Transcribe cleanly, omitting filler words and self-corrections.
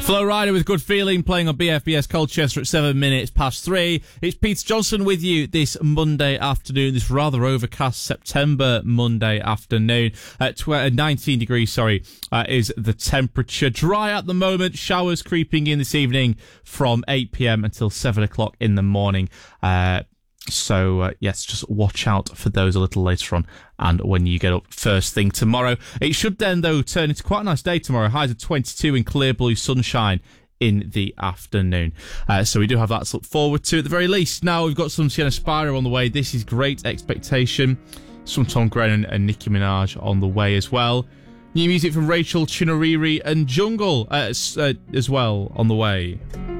Flo Rida with Good Feeling playing on BFBS Colchester at 7 minutes past 3. It's Peter Johnson with you this Monday afternoon, this rather overcast September Monday afternoon. 19 degrees, is the temperature. Dry at the moment, showers creeping in this evening from 8 p.m. until 7 o'clock in the morning. So, just watch out for those a little later on and when you get up first thing tomorrow. It should then, though, turn into quite a nice day tomorrow. Highs of 22 in clear blue sunshine in the afternoon. So we do have that to look forward to at the very least. Now we've got some Sienna Spiro on the way. This is Great Expectation. Some Tom Grennan and Nicki Minaj on the way as well. New music from Rachel Chinoriri and Jungle as well on the way.